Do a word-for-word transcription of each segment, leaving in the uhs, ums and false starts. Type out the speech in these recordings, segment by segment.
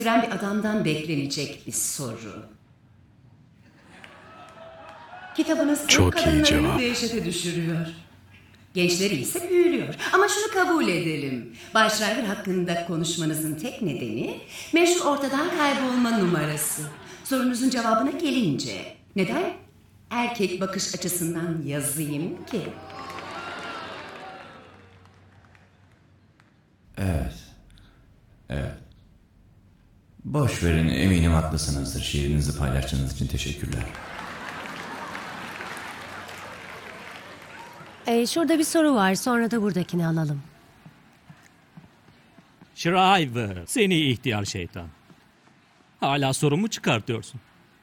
bir adamdan beklenecek bir soru. Kitabınız Çok ev iyi kadınlarını cevap. dehşete düşürüyor. Gençleri ise büyülüyor. Ama şunu kabul edelim. Bay Shriver hakkında konuşmanızın tek nedeni meşhur ortadan kaybolma numarası. Sorunuzun cevabına gelince neden erkek bakış açısından yazayım ki? Evet. Evet. Boş verin, eminim haklısınızdır. Şiirinizi paylaştığınız için teşekkürler. Ee, şurada bir soru var. Sonra da buradakini alalım. Shriver, seni ihtiyar şeytan. Hala sorumu çıkartıyorsun.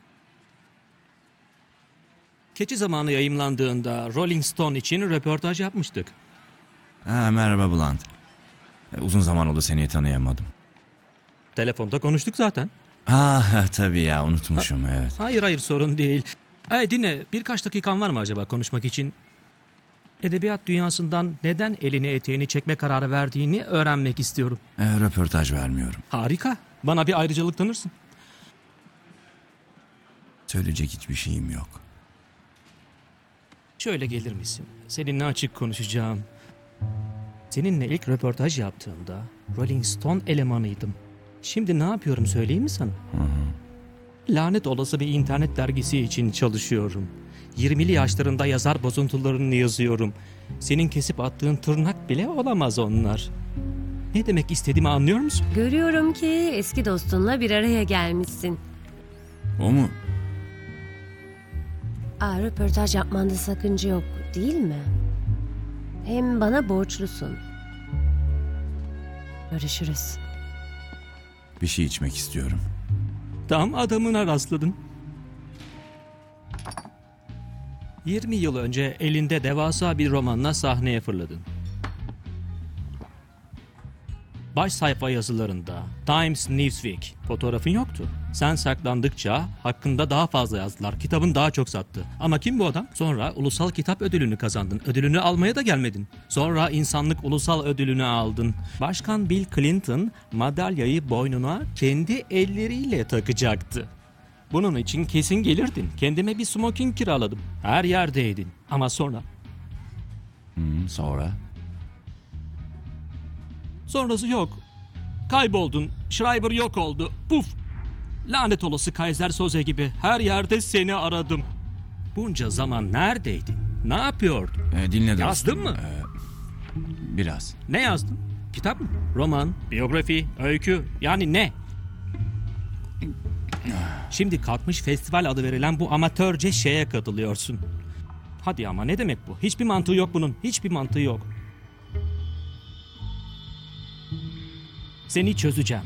Keçi Zamanı yayımlandığında Rolling Stone için röportaj yapmıştık. Ha, merhaba Blunt. E, Uzun zaman oldu, seni tanıyamadım. Telefonda konuştuk zaten. Ha tabii ya, unutmuşum evet. Hayır hayır sorun değil. Hey dinle, birkaç dakikan var mı acaba konuşmak için? Edebiyat dünyasından neden elini eteğini çekme kararı verdiğini öğrenmek istiyorum. E, röportaj vermiyorum. Harika. Bana bir ayrıcalık tanırsın. Söyleyecek hiçbir şeyim yok. Şöyle gelir misin? Seninle açık konuşacağım. Seninle ilk röportaj yaptığımda Rolling Stone elemanıydım. Şimdi ne yapıyorum söyleyeyim mi sana? Hı hı. Lanet olası bir internet dergisi için çalışıyorum. yirmili yaşlarında yazar bozuntularını yazıyorum. Senin kesip attığın tırnak bile olamaz onlar. Ne demek istediğimi anlıyor musun? Görüyorum ki eski dostunla bir araya gelmişsin. O mu? Aa, röportaj yapmanda sakınca yok, değil mi? Hem bana borçlusun. Görüşürüz. Bir şey içmek istiyorum. Tam adamına rastladın. yirmi yıl önce elinde devasa bir romanla sahneye fırladın. Baş sayfa yazılarında Times Newsweek fotoğrafın yoktu. Sen saklandıkça hakkında daha fazla yazdılar. Kitabın daha çok sattı. Ama kim bu adam? Sonra Ulusal Kitap Ödülünü kazandın. Ödülünü almaya da gelmedin. Sonra İnsanlık Ulusal Ödülünü aldın. Başkan Bill Clinton madalyayı boynuna kendi elleriyle takacaktı. Bunun için kesin gelirdin. Kendime bir smoking kiraladım. Her yerdeydin. Ama sonra... Hı, sonra? Sonrası yok. Kayboldun. Shriver yok oldu. Puf. Lanet olası Kaiser Soze gibi her yerde seni aradım. Bunca zaman neredeydin? Ne yapıyordun? E, dinle dostum. Yazdın mı? E, biraz. Ne yazdın? Kitap mı? Roman, biyografi, öykü, yani ne? Şimdi kalkmış festival adı verilen bu amatörce şeye katılıyorsun. Hadi ama ne demek bu? Hiçbir mantığı yok bunun. Hiçbir mantığı yok. Seni çözeceğim.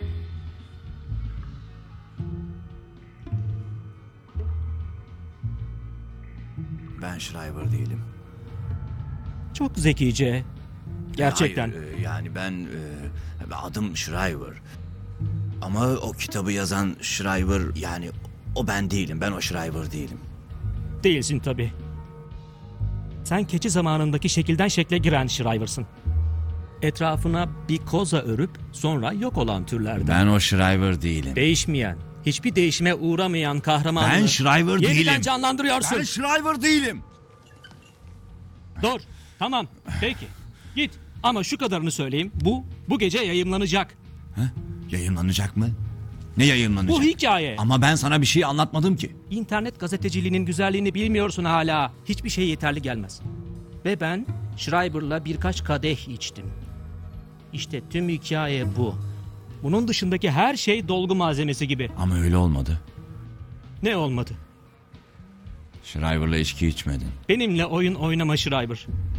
Ben Shriver değilim. Çok zekice. Gerçekten. Hayır, e, yani ben e, adım Shriver. Ama o kitabı yazan Shriver, yani o ben değilim. Ben o Shriver değilim. Değilsin tabii. Sen keçi zamanındaki şekilden şekle giren Shriver'sın. Etrafına bir koza örüp sonra yok olan türlerden. Ben o Shriver değilim. Değişmeyen, hiçbir değişime uğramayan kahramanı Ben Shriver yeniden değilim. canlandırıyorsun. Ben Shriver değilim. Dur, tamam, peki. Git ama şu kadarını söyleyeyim. Bu, bu gece yayımlanacak. Ha? Yayınlanacak mı? Ne yayınlanacak? Bu hikaye. Ama ben sana bir şey anlatmadım ki. İnternet gazeteciliğinin güzelliğini bilmiyorsun hala. Hiçbir şey yeterli gelmez. Ve ben Shriver'la birkaç kadeh içtim. İşte tüm hikaye bu. Bunun dışındaki her şey dolgu malzemesi gibi. Ama öyle olmadı. Ne olmadı? Shriver'la içki içmedin. Benimle oyun oynama Shriver.